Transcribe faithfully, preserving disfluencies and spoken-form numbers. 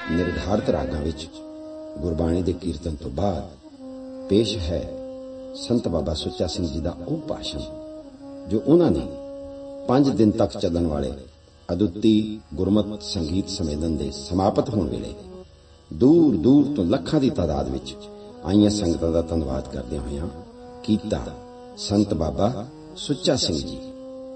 ਨਿਰਧਾਰਤ ਰਾਗਾਂ ਵਿੱਚ ਗੁਰਬਾਣੀ ਦੇ ਕੀਰਤਨ ਤੋਂ ਬਾਅਦ ਪੇਸ਼ ਹੈ ਸੰਤ ਬਾਬਾ ਸੁੱਚਾ ਸਿੰਘ ਜੀ ਦਾ ਉਹ ਭਾਸ਼ਣ ਜੋ ਉਹਨਾਂ ਨੇ ਪੰਜ ਦਿਨ ਤੱਕ ਚੱਲਣ ਵਾਲੇ ਅਦੁੱਤੀ ਗੁਰਮਤਿ ਸੰਗੀਤ ਸੰਮੇਲਨ ਦੇ ਸਮਾਪਤ ਹੋਣ ਵੇਲੇ ਦੂਰ ਦੂਰ ਤੋਂ ਲੱਖਾਂ ਦੀ ਤਾਦਾਦ ਵਿੱਚ ਆਈਆਂ ਸੰਗਤਾਂ ਦਾ ਧੰਨਵਾਦ ਕਰਦਿਆਂ ਹੋਇਆਂ ਕੀਤਾ ਸੰਤ ਬਾਬਾ ਸੁੱਚਾ ਸਿੰਘ ਜੀ।